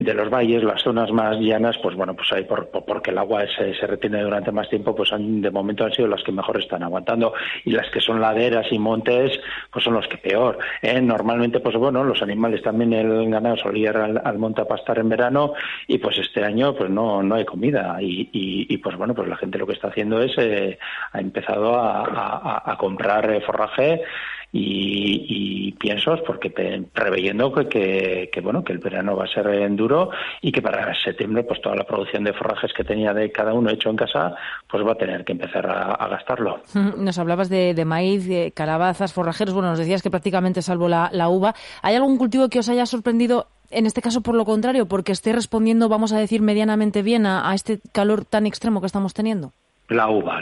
los valles, las zonas más llanas, pues bueno, pues ahí porque el agua se retiene durante más tiempo, pues de momento han sido las que mejor están aguantando, y las que son laderas y montes, pues son los que peor. Normalmente, pues bueno, los animales también, el ganado solía ir al monte a pastar en verano, y pues este año pues no hay comida, y pues bueno, pues la gente lo que está haciendo es ha empezado a comprar forraje y piensos, porque preveyendo que bueno, que el verano va a ser duro, y que para septiembre pues toda la producción de forrajes que tenía de cada uno hecho en casa pues va a tener que empezar a gastarlo. Nos hablabas de maíz, de calabazas, forrajeros. Bueno, nos decías que prácticamente salvo la uva. ¿Hay algún cultivo que os haya sorprendido, en este caso por lo contrario, porque esté respondiendo, vamos a decir, medianamente bien a este calor tan extremo que estamos teniendo? La uva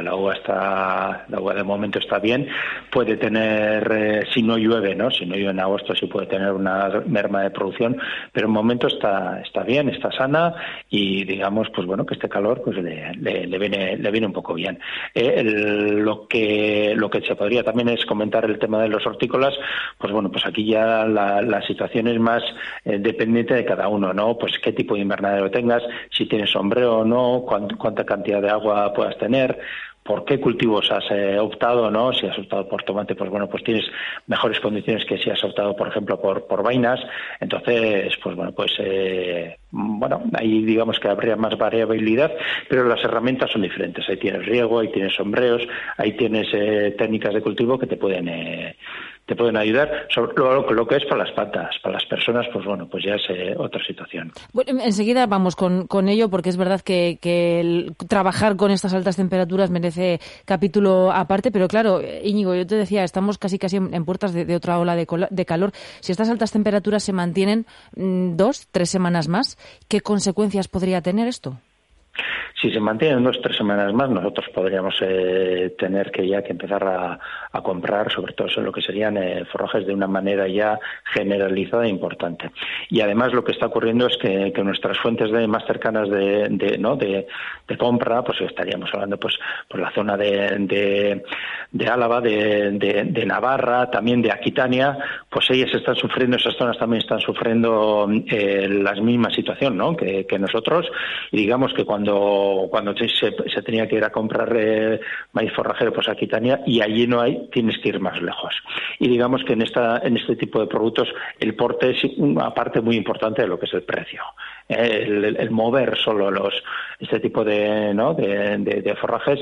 de momento está bien. Puede tener, si no llueve, ¿no? Si no llueve en agosto, sí puede tener una merma de producción, pero en momento está bien, está sana, y digamos, pues bueno, que este calor pues le viene un poco bien. Lo que se podría también es comentar el tema de los hortícolas. Pues bueno, pues aquí ya la situación es más dependiente de cada uno, ¿no? Pues qué tipo de invernadero tengas, si tienes sombrero o no, cuánta cantidad de agua puedas tener, por qué cultivos has optado, ¿no? Si has optado por tomate, pues bueno, pues tienes mejores condiciones que si has optado, por ejemplo, por vainas. Entonces, pues bueno, ahí digamos que habría más variabilidad, pero las herramientas son diferentes. Ahí tienes riego, ahí tienes sombreos, ahí tienes técnicas de cultivo que te pueden ayudar. Sobre lo que es para las plantas, para las personas, pues bueno, pues ya es otra situación. Bueno, enseguida vamos con ello, porque es verdad que el trabajar con estas altas temperaturas merece capítulo aparte, pero claro, Íñigo, yo te decía, estamos casi en puertas de otra ola de calor. Si estas altas temperaturas se mantienen 2-3 semanas más, ¿qué consecuencias podría tener esto? Si se mantienen 2-3 semanas más, nosotros podríamos tener que empezar a comprar, sobre todo lo que serían forrajes, de una manera ya generalizada e importante. Y además lo que está ocurriendo es que nuestras fuentes más cercanas de compra, pues estaríamos hablando pues por la zona de Álava, de Navarra, también de Aquitania, pues esas zonas también están sufriendo la misma situación, ¿no? que nosotros, y digamos que cuando se tenía que ir a comprar maíz forrajero, pues a Aquitania, y allí no hay, tienes que ir más lejos. Y digamos que en este tipo de productos el porte es una parte muy importante de lo que es el precio. El mover solo este tipo de forrajes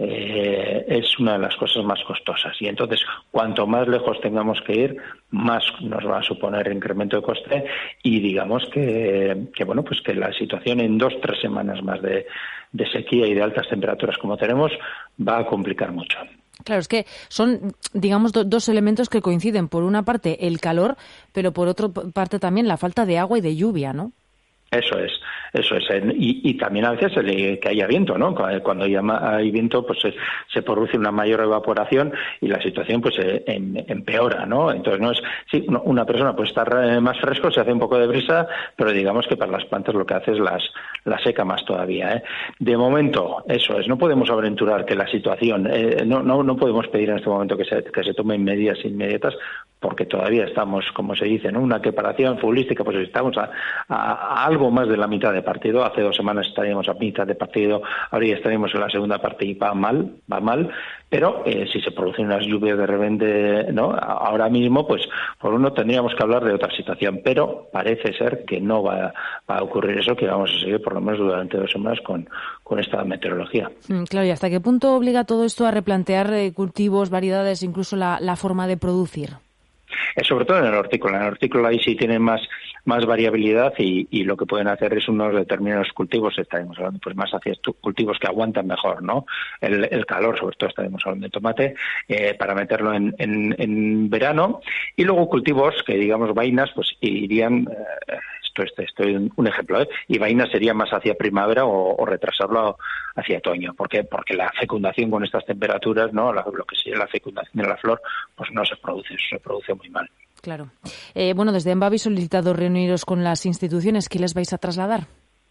es una de las cosas más costosas, y entonces cuanto más lejos tengamos que ir, más nos va a suponer incremento de coste, y digamos que bueno, pues que la situación en 2-3 semanas más de sequía y de altas temperaturas como tenemos va a complicar mucho. Claro, es que son, digamos, dos elementos que coinciden. Por una parte el calor, pero por otra parte también la falta de agua y de lluvia, ¿no? Eso es. Y también a veces que haya viento, ¿no? Cuando hay viento, pues se produce una mayor evaporación y la situación pues empeora, ¿no? Entonces no es, sí, una persona puede estar más fresco, se hace un poco de brisa, pero digamos que para las plantas lo que hace es la seca más todavía, ¿eh? De momento, eso es, no podemos aventurar que la situación, no podemos pedir en este momento que se tomen medidas inmediatas, porque todavía estamos, como se dice, ¿no? Una preparación futbolística, pues estamos a algo más de la mitad de partido. Hace 2 semanas estaríamos a mitad de partido, ahora ya estaríamos en la segunda parte y va mal, pero si se producen unas lluvias de repente, ¿no? Ahora mismo, pues por uno tendríamos que hablar de otra situación, pero parece ser que no va a ocurrir eso, que vamos a seguir por lo menos durante 2 semanas con esta meteorología. Claro, ¿y hasta qué punto obliga todo esto a replantear cultivos, variedades, incluso la forma de producir? Sobre todo en el hortícola. En el hortícola ahí sí tienen más variabilidad, y lo que pueden hacer es unos determinados cultivos, estaremos hablando pues más hacia cultivos que aguantan mejor, ¿no? El calor, sobre todo estaremos hablando de tomate, para meterlo en verano, y luego cultivos que digamos vainas pues irían, esto es un ejemplo, y vainas sería más hacia primavera o retrasarlo hacia otoño, porque la fecundación con estas temperaturas, ¿no? Lo que sería la fecundación de la flor, pues no se produce muy mal. Claro. Bueno, desde ENVA habéis solicitado reuniros con las instituciones. ¿Qué les vais a trasladar?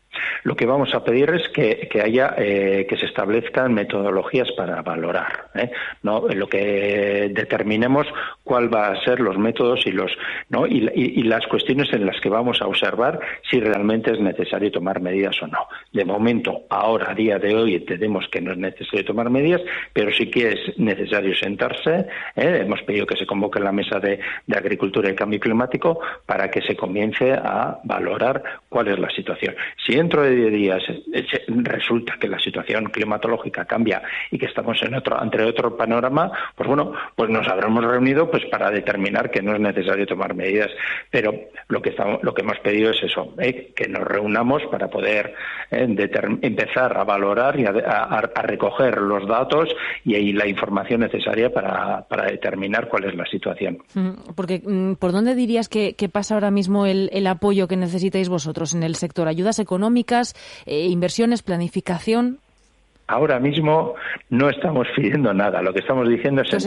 lo que vamos a pedir es que haya que se establezcan metodologías para valorar, ¿no? Lo que determinemos cuál va a ser los métodos y los, ¿no? y las cuestiones en las que vamos a observar si realmente es necesario tomar medidas o no. De momento, ahora, a día de hoy, entendemos que no es necesario tomar medidas, pero sí que es necesario sentarse. Hemos pedido que se convoque la mesa de Agricultura y Cambio Climático para que se comience a valorar cuál es la situación. Si dentro de 10 días resulta que la situación climatológica cambia y que estamos ante otro panorama, pues bueno, pues nos habremos reunido pues para determinar que no es necesario tomar medidas. Pero lo que hemos pedido es eso, que nos reunamos para poder empezar a valorar y a recoger los datos y la información necesaria para determinar cuál es la situación. Porque, ¿por dónde dirías que pasa ahora mismo el apoyo que necesitáis vosotros en el sector? ¿Ayudas económicas, inversiones, planificación? Ahora mismo no estamos pidiendo nada. Lo que estamos diciendo es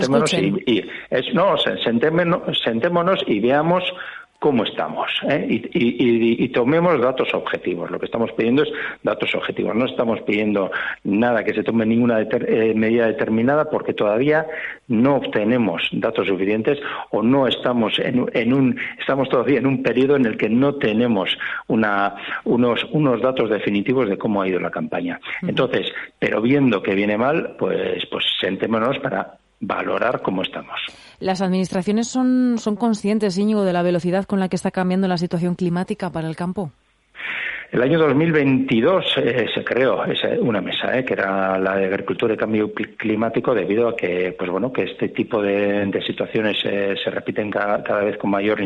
sentémonos y veamos cómo estamos, y tomemos datos objetivos. Lo que estamos pidiendo es datos objetivos. No estamos pidiendo nada que se tome ninguna medida determinada porque todavía no obtenemos datos suficientes o no estamos estamos todavía en un periodo en el que no tenemos unos datos definitivos de cómo ha ido la campaña. Entonces, pero viendo que viene mal, pues sentémonos para valorar cómo estamos. ¿Las administraciones son conscientes, Íñigo, de la velocidad con la que está cambiando la situación climática para el campo? El año 2022 se creó una mesa, que era la de Agricultura y Cambio Climático, debido a que, pues bueno, que este tipo de situaciones se repiten cada vez con mayor,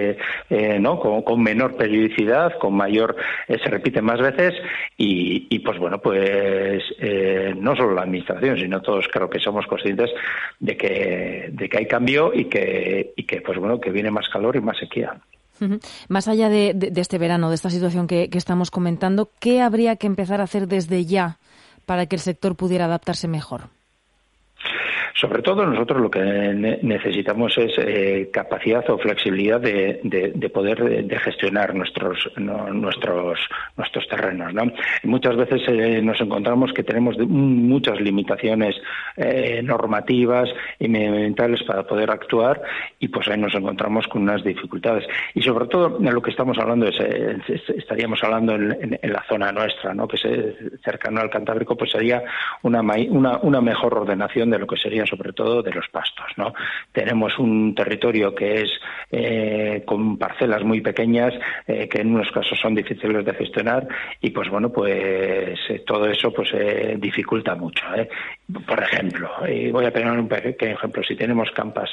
con menor periodicidad, se repiten más veces y pues bueno, pues no solo la administración, sino todos creo que somos conscientes de que hay cambio y que pues bueno, que viene más calor y más sequía. Más allá de este verano, de esta situación que estamos comentando, ¿qué habría que empezar a hacer desde ya para que el sector pudiera adaptarse mejor? Sobre todo nosotros lo que necesitamos es capacidad o flexibilidad de poder de gestionar nuestros terrenos, ¿no? Muchas veces nos encontramos que tenemos muchas limitaciones normativas y medioambientales para poder actuar y pues ahí nos encontramos con unas dificultades. Y sobre todo lo que estamos hablando estaríamos hablando en la zona nuestra, ¿no? Que es cercano al Cantábrico, pues sería una mejor ordenación de lo que sería sobre todo de los pastos, ¿no? Tenemos un territorio que es con parcelas muy pequeñas que en unos casos son difíciles de gestionar y pues bueno, pues todo eso pues dificulta mucho, Por ejemplo, y voy a poner un pequeño ejemplo, si tenemos campas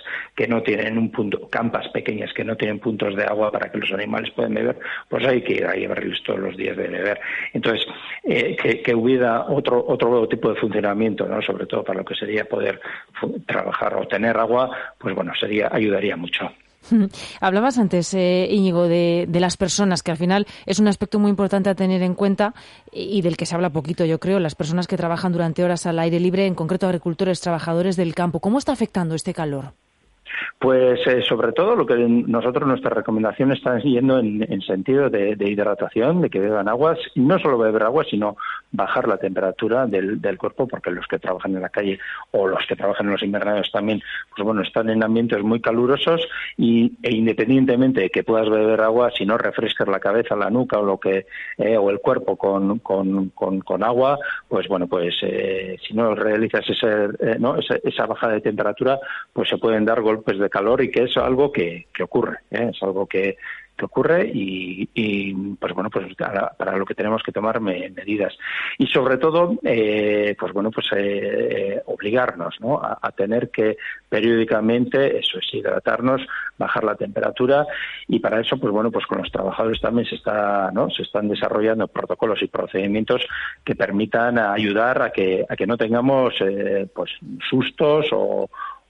pequeñas que no tienen puntos de agua para que los animales puedan beber, pues hay que ir a llevarles todos los días de beber. Entonces, que hubiera otro tipo de funcionamiento, ¿no? Sobre todo para lo que sería poder trabajar o tener agua, pues bueno, ayudaría mucho. Hablabas antes, Íñigo, de las personas, que al final es un aspecto muy importante a tener en cuenta y del que se habla poquito, yo creo, las personas que trabajan durante horas al aire libre, en concreto agricultores, trabajadores del campo. ¿Cómo está afectando este calor? Pues sobre todo lo que nuestras recomendaciones están yendo en sentido de hidratación, de que beban aguas, y no solo beber agua, sino bajar la temperatura del cuerpo, porque los que trabajan en la calle o los que trabajan en los invernaderos también, pues bueno, están en ambientes muy calurosos e independientemente de que puedas beber agua, si no refrescas la cabeza, la nuca o o el cuerpo con agua, pues bueno, pues si no realizas esa bajada de temperatura, pues se pueden dar golpes de calor y que es algo que ocurre, es algo que ocurre y pues bueno, pues para lo que tenemos que tomar medidas y sobre todo pues bueno, pues obligarnos, ¿no? a tener que periódicamente, eso es, hidratarnos, bajar la temperatura y para eso pues bueno, pues con los trabajadores también se están desarrollando protocolos y procedimientos que permitan ayudar a que no tengamos pues sustos o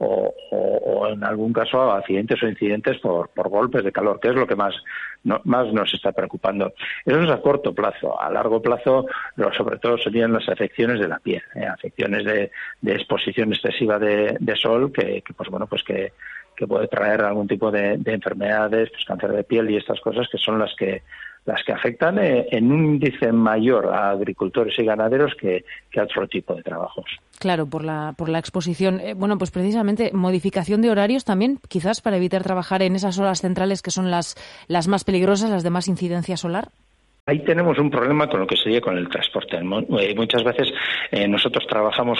en algún caso accidentes o incidentes por golpes de calor, que es lo que más nos está preocupando. Eso es a corto plazo. A largo plazo, sobre todo serían las afecciones de la piel, afecciones de exposición excesiva de sol, que pues bueno, pues que puede traer algún tipo de enfermedades, pues cáncer de piel y estas cosas que son las que las que afectan en un índice mayor a agricultores y ganaderos que a otro tipo de trabajos. Claro, por la exposición. Bueno, pues precisamente modificación de horarios también, quizás para evitar trabajar en esas horas centrales que son las más peligrosas, las de más incidencia solar. Ahí tenemos un problema con lo que sería con el transporte. Muchas veces nosotros trabajamos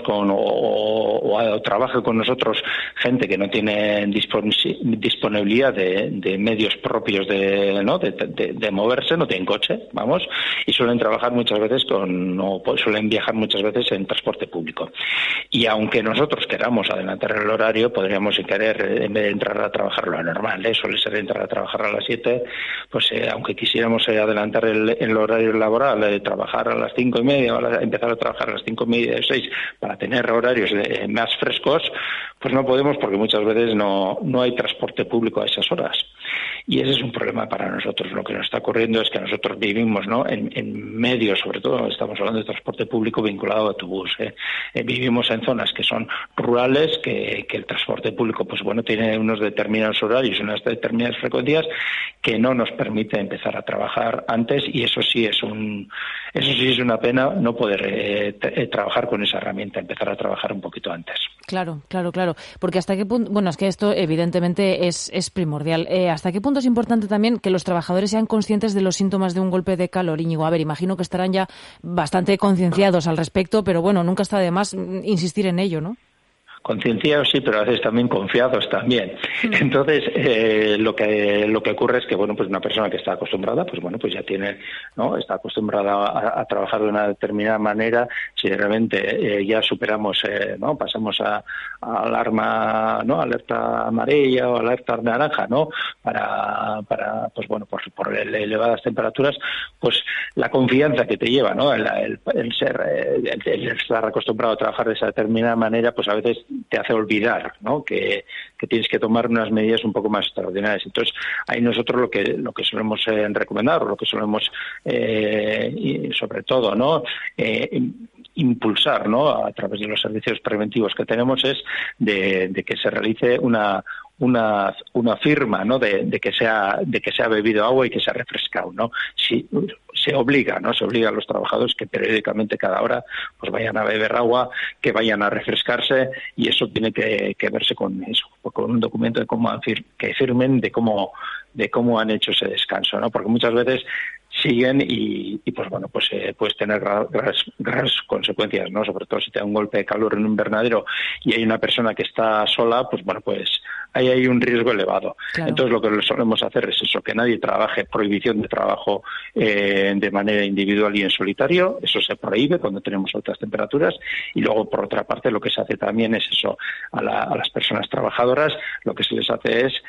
o trabaja con nosotros gente que no tiene disponibilidad de medios propios de moverse, no tienen coche, vamos, y suelen trabajar muchas veces suelen viajar muchas veces en transporte público. Y aunque nosotros queramos adelantar el horario, podríamos querer, en vez de entrar a trabajar lo normal, suele ser entrar a trabajar a las 7, pues aunque quisiéramos adelantar el horario laboral, trabajar a las 5:30, empezar a trabajar a las 5:30, 6, para tener horarios más frescos, pues no podemos porque muchas veces no hay transporte público a esas horas. Y ese es un problema para nosotros. Lo que nos está ocurriendo es que nosotros vivimos, ¿no?, en medios, sobre todo estamos hablando de transporte público vinculado a autobús. Vivimos en zonas que son rurales, que el transporte público, pues bueno, tiene unos determinados horarios, unas determinadas frecuencias que no nos permite empezar a trabajar antes, y eso sí es una pena, no poder trabajar con esa herramienta, empezar a trabajar un poquito antes. Claro. Porque hasta qué punto, bueno, es que esto evidentemente es primordial. ¿Hasta qué punto es importante también que los trabajadores sean conscientes de los síntomas de un golpe de calor, Íñigo? A ver, imagino que estarán ya bastante concienciados al respecto, pero bueno, nunca está de más insistir en ello, ¿no? Concienciados sí, pero a veces también confiados también. Entonces, lo que ocurre es que, bueno, pues una persona que está acostumbrada, pues bueno, pues ya tiene, ¿no?, está acostumbrada a trabajar de una determinada manera. Si realmente ya superamos, ¿no?, pasamos a alarma, ¿no?, alerta amarilla o alerta naranja, ¿no?, para pues bueno, por elevadas temperaturas, pues la confianza que te lleva, ¿no?, el estar acostumbrado a trabajar de esa determinada manera, pues a veces te hace olvidar, ¿no?, que tienes que tomar unas medidas un poco más extraordinarias. Entonces, ahí nosotros lo que solemos recomendar, o lo que solemos y sobre todo, ¿no?, impulsar, ¿no?, a través de los servicios preventivos que tenemos, es de que se realice una firma, ¿no?, de que se ha bebido agua y que se ha refrescado, ¿no? Si se obliga a los trabajadores que periódicamente, cada hora, pues vayan a beber agua, que vayan a refrescarse, y eso tiene que verse con un documento de que firmen de cómo han hecho ese descanso, ¿no? Porque muchas veces siguen y pues bueno, pues puedes tener graves consecuencias, ¿no? Sobre todo si te da un golpe de calor en un invernadero y hay una persona que está sola, pues bueno, pues ahí hay un riesgo elevado. Claro. Entonces lo que solemos hacer es eso, que nadie trabaje, prohibición de trabajo de manera individual y en solitario. Eso se prohíbe cuando tenemos altas temperaturas. Y luego, por otra parte, lo que se hace también es eso, a las personas trabajadoras, lo que se les hace es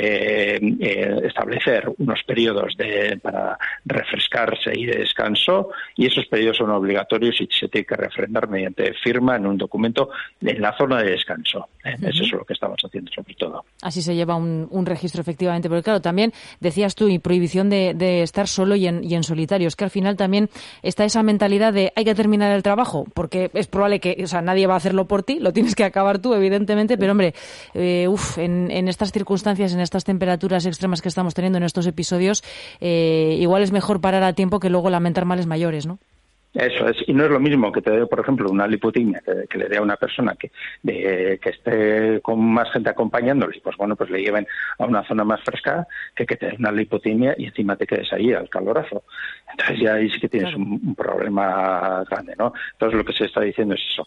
establecer unos periodos para refrescarse y de descanso, y esos periodos son obligatorios y se tiene que refrendar mediante firma en un documento en la zona de descanso. Eso es lo que estamos haciendo sobre todo. Así se lleva un registro, efectivamente, porque claro, también decías tú, y prohibición de estar solo y en solitario. Es que al final también está esa mentalidad de hay que terminar el trabajo, porque es probable que, o sea, nadie va a hacerlo por ti, lo tienes que acabar tú, evidentemente, pero hombre, en estas circunstancias, en estas temperaturas extremas que estamos teniendo en estos episodios, igual es mejor parar a tiempo que luego lamentar males mayores, ¿no? Eso es, y no es lo mismo que te dé, por ejemplo, una lipotimia que le dé a una persona que esté con más gente acompañándole, pues bueno, pues le lleven a una zona más fresca, que te dé una lipotimia y encima te quedes ahí al calorazo. Entonces ya ahí sí que tienes un problema grande, ¿no? Entonces lo que se está diciendo es eso,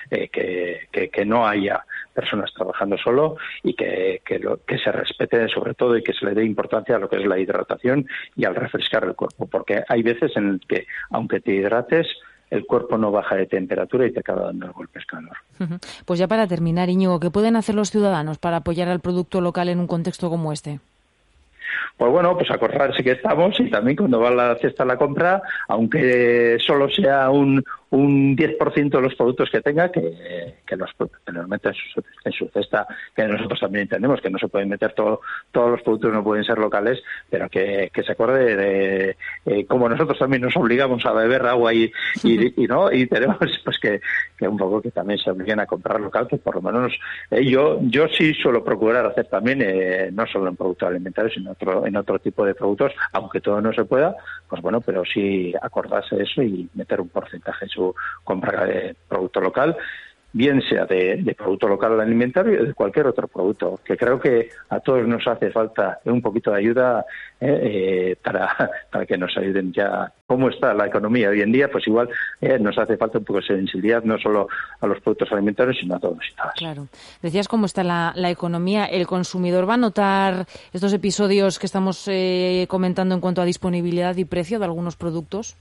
que no haya personas trabajando solo y que se respete sobre todo y que se le dé importancia a lo que es la hidratación y al refrescar el cuerpo, porque hay veces en el que, aunque te hidrates, el cuerpo no baja de temperatura y te acaba dando golpes calor. Pues ya para terminar, Íñigo, ¿qué pueden hacer los ciudadanos para apoyar al producto local en un contexto como este? Pues bueno, pues acordarse que estamos, y también cuando va la cesta a la compra, aunque solo sea un un 10% de los productos que tenga que los meta en su cesta, que nosotros también entendemos que no se pueden meter todos los productos, no pueden ser locales, pero que se acuerde de como nosotros también nos obligamos a beber agua y tenemos pues que un poco que también se obliguen a comprar local, que por lo menos yo sí suelo procurar hacer también, no solo en productos alimentarios, sino en otro tipo de productos, aunque todo no se pueda, pues bueno, pero sí acordarse de eso y meter un porcentaje en su compra de producto local, bien sea de producto local alimentario o de cualquier otro producto, que creo que a todos nos hace falta un poquito de ayuda para que nos ayuden ya. ¿Cómo está la economía hoy en día? Pues igual nos hace falta un poco de sensibilidad, no solo a los productos alimentarios, sino a todos y todas. Claro. Decías cómo está la economía. ¿El consumidor va a notar estos episodios que estamos comentando en cuanto a disponibilidad y precio de algunos productos?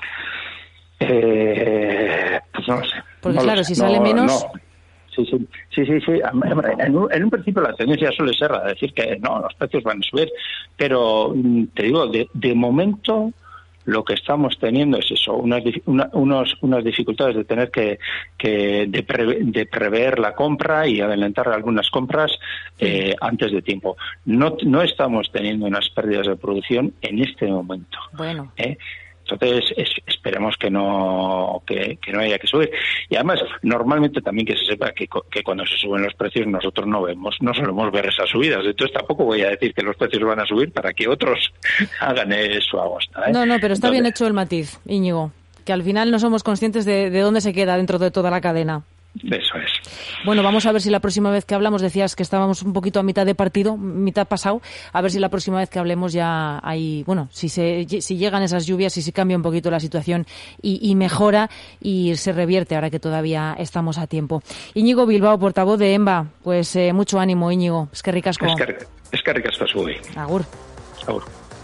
Pues no lo sé. Porque claro, si sale menos... No. Sí. En un principio la tendencia suele ser a decir que no, los precios van a subir, pero te digo, de momento lo que estamos teniendo es eso, unas dificultades de tener de prever la compra y adelantar algunas compras antes de tiempo. No estamos teniendo unas pérdidas de producción en este momento. Bueno. Entonces, esperemos que no haya que subir. Y además, normalmente también que se sepa que cuando se suben los precios nosotros no solemos ver esas subidas. Entonces, tampoco voy a decir que los precios van a subir para que otros hagan su agosta. No, pero está bien hecho el matiz, Íñigo, que al final no somos conscientes de dónde se queda dentro de toda la cadena. Eso es. Bueno, vamos a ver si la próxima vez que hablamos, decías que estábamos un poquito a mitad de partido, mitad pasado, a ver si la próxima vez que hablemos ya hay, bueno, si llegan esas lluvias y si cambia un poquito la situación y mejora y se revierte ahora que todavía estamos a tiempo. Íñigo Bilbao, portavoz de EMBA, pues mucho ánimo, Íñigo. Eskerrik asko. Eskerrik asko zuei. Agur. Agur.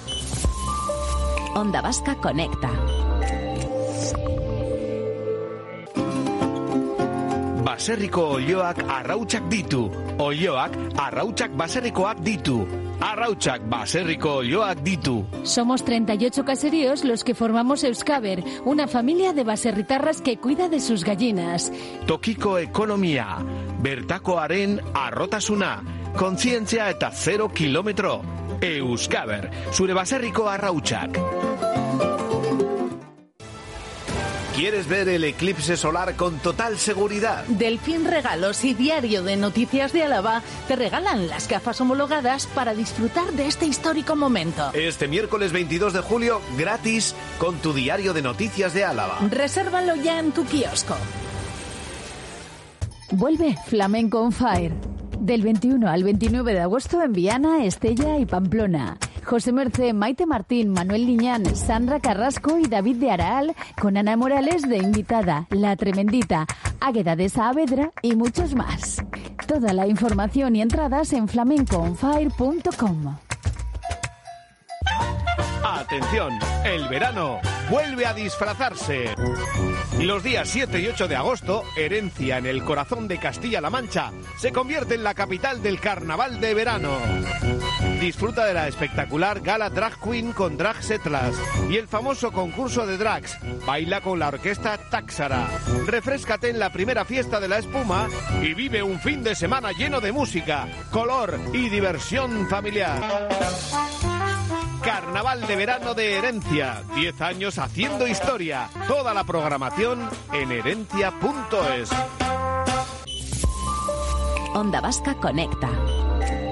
Onda Vasca Conecta. Baserriko olioak arrautsak ditu. Olioak arrautsak baserrikoak ditu. Arrautsak baserriko olioak ditu. Somos 38 caseríos los que formamos Euskaber, una familia de baserritarras que cuida de sus gallinas. Tokiko ekonomia, bertakoaren arrotasuna, kontzientzia eta 0 kilometro. Euskaber, zure baserriko arrautsak. ¿Quieres ver el eclipse solar con total seguridad? Delfín Regalos y Diario de Noticias de Álava te regalan las gafas homologadas para disfrutar de este histórico momento. Este miércoles 22 de julio, gratis, con tu Diario de Noticias de Álava. Resérvalo ya en tu kiosco. Vuelve Flamenco on Fire. Del 21 al 29 de agosto en Viana, Estella y Pamplona. José Mercé, Maite Martín, Manuel Liñán, Sandra Carrasco y David de Araal, con Ana Morales de invitada, La Tremendita, Águeda de Saavedra y muchos más. Toda la información y entradas en flamencoonfire.com. Atención, el verano vuelve a disfrazarse. Los días 7 y 8 de agosto, Herencia, en el corazón de Castilla-La Mancha, se convierte en la capital del carnaval de verano. Disfruta de la espectacular gala Drag Queen con Drag Setlas y el famoso concurso de drags. Baila con la orquesta Táxara. Refréscate en la primera fiesta de la espuma y vive un fin de semana lleno de música, color y diversión familiar. Carnaval de verano de Herencia. 10 años haciendo historia. Toda la programación en herencia.es. Onda Vasca Conecta.